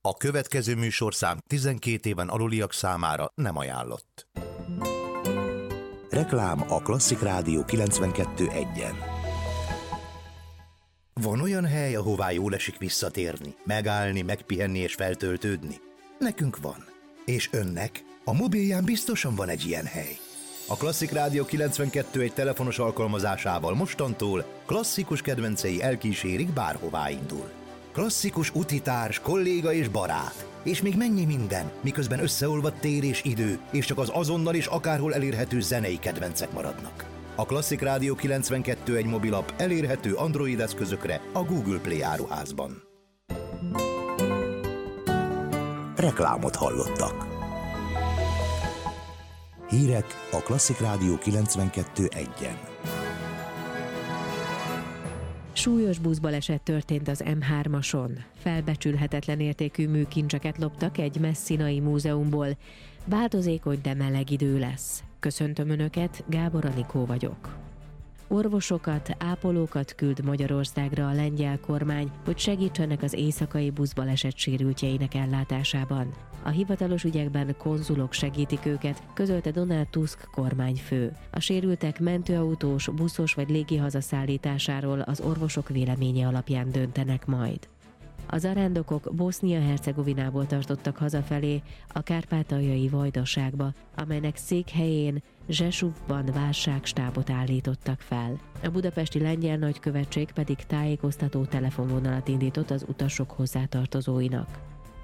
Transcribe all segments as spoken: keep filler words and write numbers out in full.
A következő műsorszám tizenkét éven aluliak számára nem ajánlott. Reklám a Klasszik Rádió kilencvenkettő egyen. Van olyan hely, ahová jól esik visszatérni, megállni, megpihenni és feltöltődni? Nekünk van. És önnek? A mobilján biztosan van egy ilyen hely. A Klasszik Rádió kilencvenkettő egy telefonos alkalmazásával mostantól klasszikus kedvencei elkísérik, bárhová indul. Klasszikus utitárs, kolléga és barát. És még mennyi minden, miközben összeolvadt tér és idő, és csak az azonnal és akárhol elérhető zenei kedvencek maradnak. A Klasszik Rádió kilencvenkettő egy mobilap elérhető Android eszközökre a Google Play áruházban. Reklámot hallottak. Hírek a Klasszik Rádió kilencvenkettő egyen. Súlyos buszbaleset történt az em hármason. Felbecsülhetetlen értékű műkincseket loptak egy messzinai múzeumból. Változékony, de meleg idő lesz. Köszöntöm Önöket, Gábor Anikó vagyok. Orvosokat, ápolókat küld Magyarországra a lengyel kormány, hogy segítsenek az éjszakai buszbaleset sérültjeinek ellátásában. A hivatalos ügyekben konzulok segítik őket, közölte Donald Tusk kormányfő. A sérültek mentőautós, buszos vagy légi hazaszállításáról az orvosok véleménye alapján döntenek majd. A zarándokok Bosznia-Hercegovinából tartottak hazafelé a kárpátaljai Vajdaságba, amelynek székhelyén Zsesuvban válságstábot állítottak fel. A budapesti lengyel nagykövetség pedig tájékoztató telefonvonalat indított az utasok hozzátartozóinak.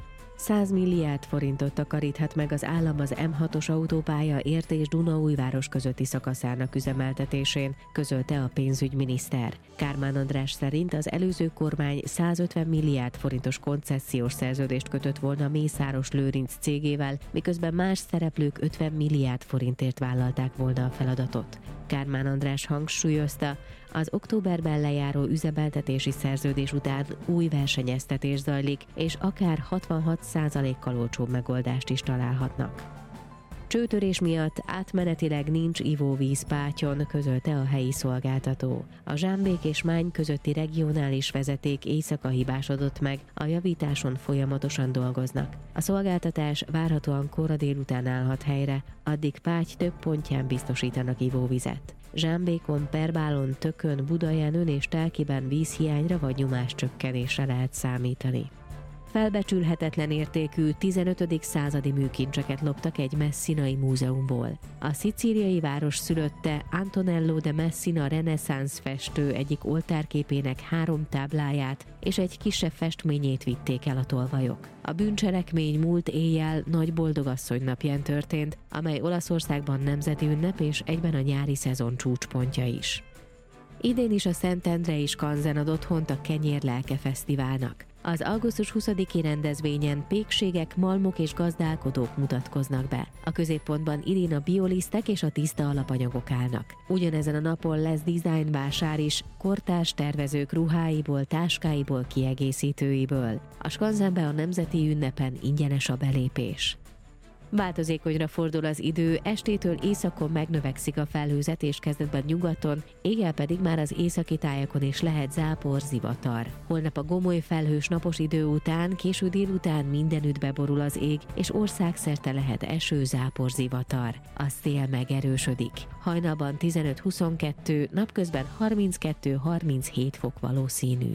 száz milliárd forintot takaríthat meg az állam az em hatos autópálya Érd és Dunaújváros közötti szakaszának üzemeltetésén, közölte a pénzügyminiszter. Kármán András szerint az előző kormány százötven milliárd forintos koncesziós szerződést kötött volna Mészáros Lőrinc cégével, miközben más szereplők ötven milliárd forintért vállalták volna a feladatot. Kármán András hangsúlyozta, az októberben lejáró üzemeltetési szerződés után új versenyeztetés zajlik, és akár hatvanhat százalékkal olcsóbb megoldást is találhatnak. Csőtörés miatt átmenetileg nincs ivóvíz Pátyon, közölte a helyi szolgáltató. A Zsámbék és Mány közötti regionális vezeték éjszaka hibásodott meg, a javításon folyamatosan dolgoznak. A szolgáltatás várhatóan kora délután állhat helyre, addig Páty több pontján biztosítanak ivóvizet. Zsámbékon, Perbálon, Tökön, Budajenőn és Telkiben vízhiányra vagy nyomáscsökkenésre lehet számítani. Felbecsülhetetlen értékű tizenötödik századi műkincseket loptak egy messzinai múzeumból. A szicíliai város szülötte Antonello de Messina reneszánsz festő egyik oltárképének három tábláját és egy kisebb festményét vitték el a tolvajok. A bűncselekmény múlt éjjel Nagy Boldogasszony napján történt, amely Olaszországban nemzeti ünnep és egyben a nyári szezon csúcspontja is. Idén is a Szentendrei Skanzen ad otthont a Kenyér Lelke Fesztiválnak. Az augusztus huszadiki rendezvényen pékségek, malmok és gazdálkodók mutatkoznak be. A középpontban idén a biolisztek és a tiszta alapanyagok állnak. Ugyanezen a napon lesz design vásár is, kortárs tervezők ruháiból, táskáiból, kiegészítőiből. A Skanzenbe a nemzeti ünnepen ingyenes a belépés. Változékonyra fordul az idő, estétől északon megnövekszik a felhőzet és kezdetben nyugaton, éjjel pedig már az északi tájakon is lehet zápor, zivatar. Holnap a gomoly felhős napos idő után, késő délután mindenütt beborul az ég, és országszerte lehet eső, zápor, zivatar. A szél megerősödik. Hajnalban tizenöt-huszonkettő, napközben harminckettő-harminchét fok valószínű.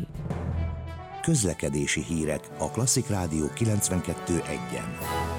Közlekedési hírek a Klasszik Rádió kilencvenkettő egyen.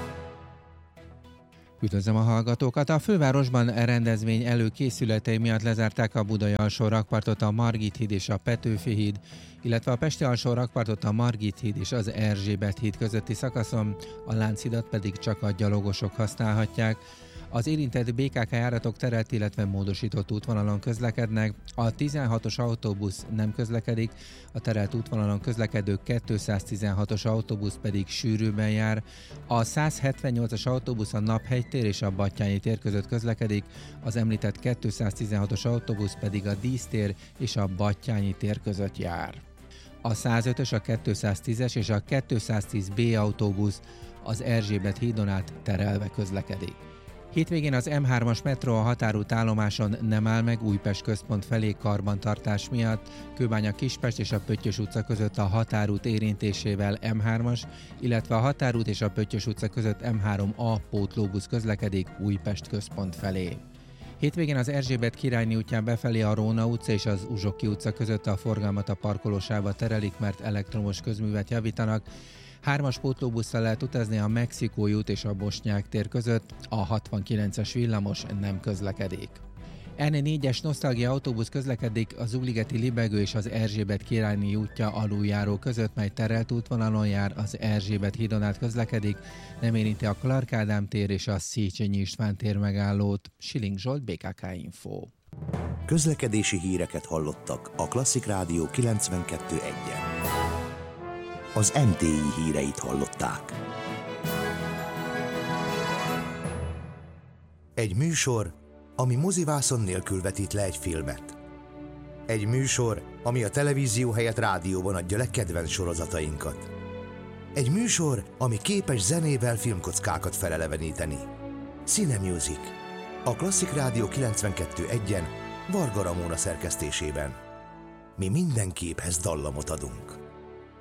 Üdvözlöm a hallgatókat! A fővárosban rendezvény előkészületei miatt lezárták a Budai alsó rakpartot, a Margit híd és a Petőfi híd, illetve a Pesti alsó rakpartot, a Margit híd és az Erzsébet híd közötti szakaszon, a Lánchidat pedig csak a gyalogosok használhatják. Az érintett bé ká ká járatok terelt, illetve módosított útvonalon közlekednek, a tizenhatos autóbusz nem közlekedik, a terelt útvonalon közlekedő kétszáztizenhatos autóbusz pedig sűrűbben jár, a százhetvennyolcas autóbusz a Naphegy tér és a Battyányi tér között közlekedik, az említett kétszáztizenhatos autóbusz pedig a Dísztér és a Battyányi tér között jár. A százötös, a kétszáztízes és a kétszáztíz bé autóbusz az Erzsébet hídon át terelve közlekedik. Hétvégén az em hármas metró a határút állomáson nem áll meg Újpest központ felé karbantartás miatt. Kőbánya-Kispest és a Pöttyös utca között a határút érintésével em hármas, illetve a határút és a Pöttyös utca között em három á pótlóbusz közlekedik Újpest központ felé. Hétvégén az Erzsébet királyné útján befelé a Róna utca és az Uzsoki utca között a forgalmat a parkolósávba terelik, mert elektromos közművet javítanak. Hármas pótlóbusszal lehet utazni a Mexikói út és a Bosnyák tér között, a hatvankilences villamos nem közlekedik. en négyes nosztalgia autóbusz közlekedik az Ugligeti Libegő és az Erzsébet királyné útja aluljáró között, mely terelt útvonalon jár, az Erzsébet hídon át közlekedik, nem érinti a Clark Ádám tér és a Széchenyi István tér megállót. Siling Zsolt, bé ká ká Info. Közlekedési híreket hallottak a Klasszik Rádió kilencvenkettő egyen. Az em té i híreit hallották. Egy műsor, ami mozivászon nélkül vetít le egy filmet. Egy műsor, ami a televízió helyett rádióban adja le kedvenc sorozatainkat. Egy műsor, ami képes zenével filmkockákat feleleveníteni. Cine Music. A Klasszik Rádió kilencvenkettő egyen Varga Ramóna szerkesztésében. Mi minden képhez dallamot adunk.